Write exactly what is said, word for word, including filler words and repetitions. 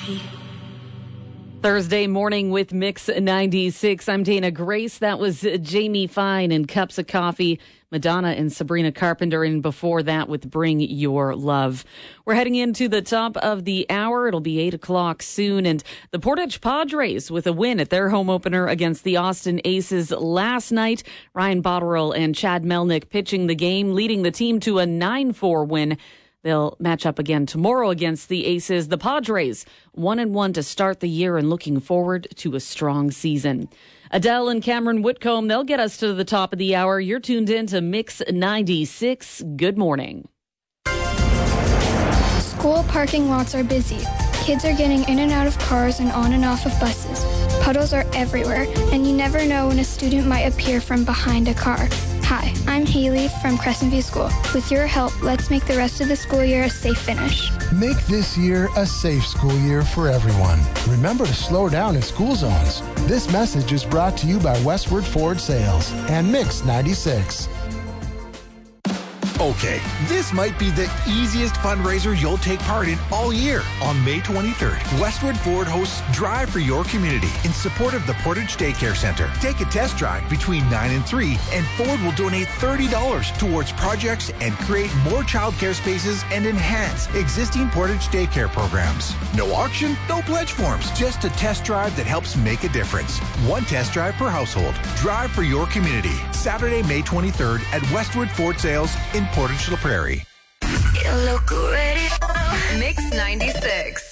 coffee. Thursday morning with Mix ninety-six. I'm Dana Grace. That was Jamie Fine and Cups of Coffee, Madonna and Sabrina Carpenter, and before that with Bring Your Love. We're heading into the top of the hour. It'll be eight o'clock soon, and the Portage Padres with a win at their home opener against the Austin Aces last night. Ryan Botterill and Chad Melnick pitching the game, leading the team to a nine four win. They'll match up again tomorrow against the Aces. The Padres, one and one to start the year and looking forward to a strong season. Adele and Cameron Whitcomb, they'll get us to the top of the hour. You're tuned in to Mix ninety-six. Good morning. School parking lots are busy. Kids are getting in and out of cars and on and off of buses. Puddles are everywhere, and you never know when a student might appear from behind a car. Hi, I'm Haley from Crescent View School. With your help, let's make the rest of the school year a safe finish. Make this year a safe school year for everyone. Remember to slow down in school zones. This message is brought to you by Westward Ford Sales and Mix ninety-six. Okay, this might be the easiest fundraiser you'll take part in all year. On May twenty-third, Westwood Ford hosts Drive for Your Community in support of the Portage Daycare Center. Take a test drive between nine and three, and Ford will donate thirty dollars towards projects and create more childcare spaces and enhance existing Portage Daycare programs. No auction, no pledge forms, just a test drive that helps make a difference. One test drive per household. Drive for Your Community. Saturday, May twenty-third at Westwood Ford Sales in Portage La Prairie. Mix ninety-six.